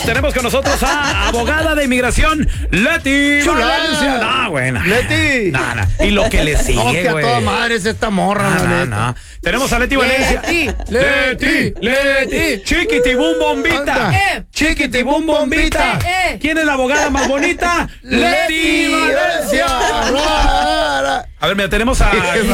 tenemos con nosotros a abogada de inmigración, Leti Valencia. No, buena. Leti. No. Y lo que le sigue, No, que a güey. toda madre es esta morra, la neta. No. Tenemos a Leti Valencia. Leti. Chiquitibum bombita. Chiquitibum bombita. ¿Quién es la abogada más bonita? Leti Valencia. A ver, mira, tenemos a